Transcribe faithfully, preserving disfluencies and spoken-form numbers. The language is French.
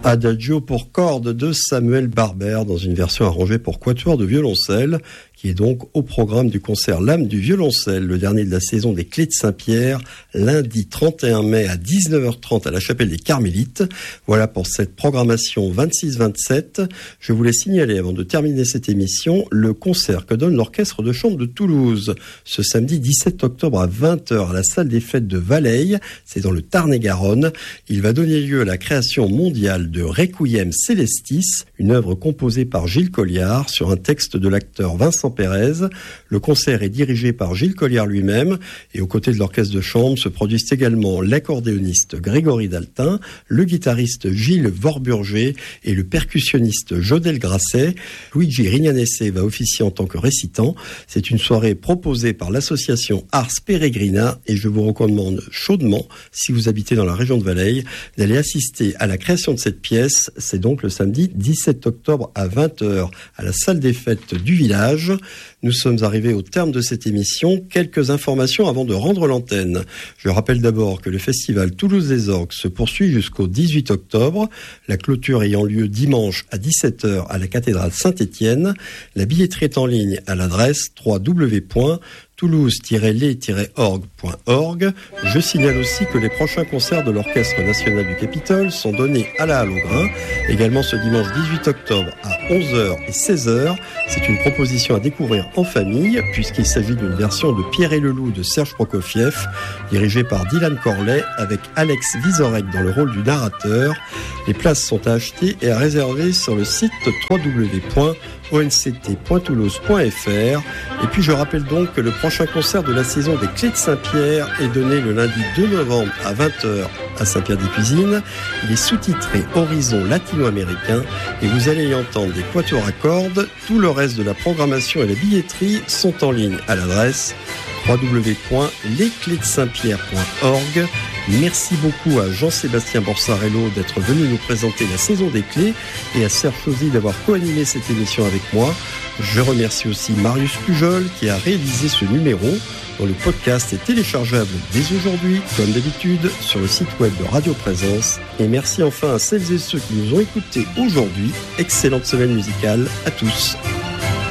Adagio pour cordes de Samuel Barber dans une version arrangée pour quatuor de violoncelle, qui est donc au programme du concert L'âme du violoncelle, le dernier de la saison des Clés de Saint-Pierre, lundi trente et un mai à dix-neuf heures trente à la chapelle des Carmélites. Voilà pour cette programmation vingt-six vingt-sept. Je voulais signaler, avant de terminer cette émission, le concert que donne l'Orchestre de chambre de Toulouse ce samedi dix-sept octobre à vingt heures à la salle des fêtes de Valleille, c'est dans le Tarn-et-Garonne. Il va donner lieu à la création mondiale de Requiem Celestis, une œuvre composée par Gilles Colliard sur un texte de l'acteur Vincent Pérez. Le concert est dirigé par Gilles Colliard lui-même et aux côtés de l'orchestre de chambre se produisent également l'accordéoniste Grégory Daltin, le guitariste Gilles Vorburger et le percussionniste Jodel Grasset. Luigi Rignanese va officier en tant que récitant. C'est une soirée proposée par l'association Ars Peregrina et je vous recommande chaudement, si vous habitez dans la région de Valleille, d'aller assister à la création de cette pièce. C'est donc le samedi dix-sept octobre à vingt heures à la salle des fêtes du village. Nous sommes arrivés au terme de cette émission. Quelques informations avant de rendre l'antenne. Je rappelle d'abord que le festival Toulouse des Orgues se poursuit jusqu'au dix-huit octobre, la clôture ayant lieu dimanche à dix-sept heures à la cathédrale Saint-Étienne. La billetterie est en ligne à l'adresse w w w point toulouse tiret les tiret orgue point org. Je signale aussi que les prochains concerts de l'Orchestre national du Capitole sont donnés à la Halle au Grain, également ce dimanche dix-huit octobre à onze heures et seize heures. C'est une proposition à découvrir en famille, puisqu'il s'agit d'une version de Pierre et le Loup de Serge Prokofiev, dirigée par Dylan Corley, avec Alex Vizorek dans le rôle du narrateur. Les places sont à acheter et à réserver sur le site w w w point o n c t point toulouse point f r. Et puis je rappelle donc que le prochain concert de la saison des Clés de Saint-Pierre est donné le lundi deux novembre à vingt heures à Saint-Pierre-des-Cuisines. Il est sous-titré Horizon latino-américain et vous allez y entendre des quatuors à cordes. Tout le reste de la programmation et la billetterie sont en ligne à l'adresse w w w point les clés de saint pierre point org. Merci beaucoup à Jean-Sébastien Borsarello d'être venu nous présenter la saison des Clés et à Serge Chauzy d'avoir co-animé cette émission avec moi. Je remercie aussi Marius Pujol qui a réalisé ce numéro, dont le podcast est téléchargeable dès aujourd'hui, comme d'habitude, sur le site web de Radio Présence. Et merci enfin à celles et ceux qui nous ont écoutés aujourd'hui. Excellente semaine musicale à tous.